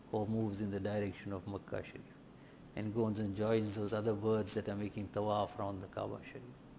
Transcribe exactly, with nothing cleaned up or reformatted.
or moves in the direction of Makkah Sharif and goes and joins those other birds that are making tawaf around the Kaaba Sharif.